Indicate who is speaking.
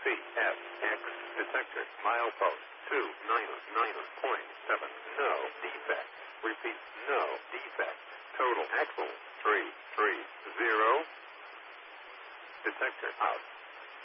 Speaker 1: CFX detector. Milepost 299.7. No defect. Repeat, no defect. Total axle 330. Detector out.